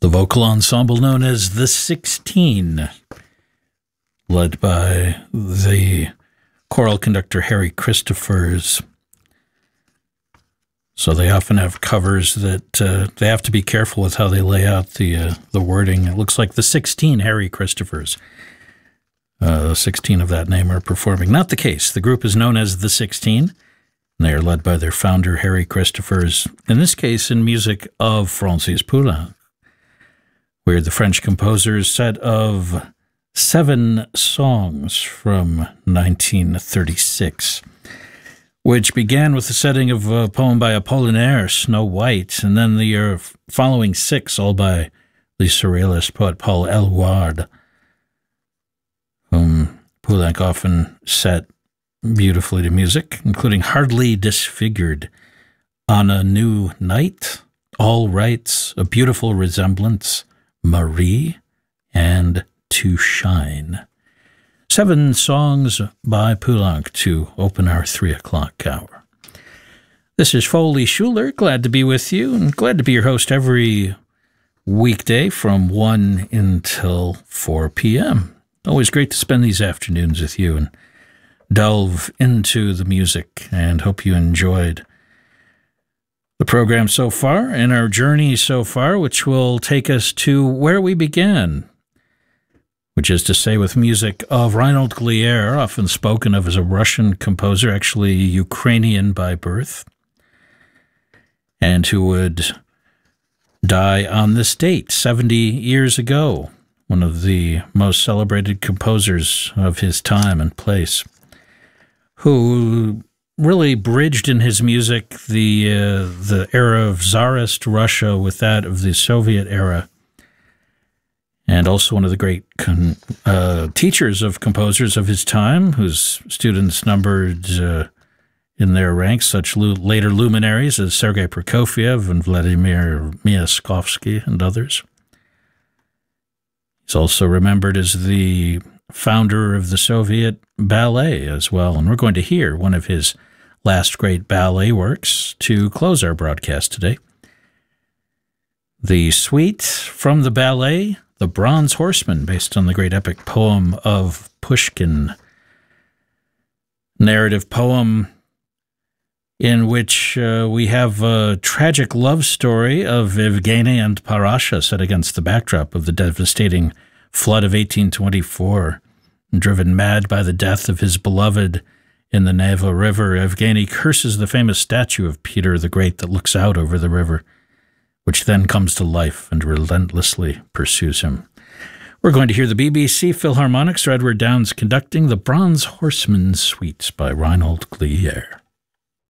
The vocal ensemble known as the 16, led by the choral conductor Harry Christophers. So they often have covers that they have to be careful with how they lay out the wording. It looks like the 16 Harry Christophers. 16 of that name are performing. Not the case. The group is known as the 16. And they are led by their founder, Harry Christophers, in this case in music of Francis Poulenc, where the French composer's set of 7 songs from 1936, which began with the setting of a poem by Apollinaire, Snow White, and then the following 6, all by the surrealist poet Paul Eluard, whom Poulenc often set beautifully to music, including Hardly Disfigured, On a New Night, All Rights, A Beautiful Resemblance, Marie, and To Shine. 7 songs by Poulenc to open our 3 o'clock hour. This is Foley Schuler, glad to be with you, and glad to be your host every weekday from 1 until 4 p.m. Always great to spend these afternoons with you and delve into the music, and hope you enjoyed the program so far and our journey so far, which will take us to where we began, which is to say with music of Reinhold Glier, often spoken of as a Russian composer, actually Ukrainian by birth, and who would die on this date 70 years ago, one of the most celebrated composers of his time and place, who really bridged in his music the era of Tsarist Russia with that of the Soviet era, and also one of the great teachers of composers of his time, whose students numbered in their ranks such later luminaries as Sergei Prokofiev and Vladimir Miaskovsky and others. He's also remembered as the founder of the Soviet ballet as well, and we're going to hear one of his last great ballet works to close our broadcast today. The suite from the ballet, The Bronze Horseman, based on the great epic poem of Pushkin. Narrative poem in which we have a tragic love story of Evgeny and Parasha set against the backdrop of the devastating flood of 1824. Driven mad by the death of his beloved in the Neva River, Evgeny curses the famous statue of Peter the Great that looks out over the river, which then comes to life and relentlessly pursues him. We're going to hear the BBC Philharmonic, Sir Edward Downes conducting The Bronze Horseman Suite by Reinhold Glier.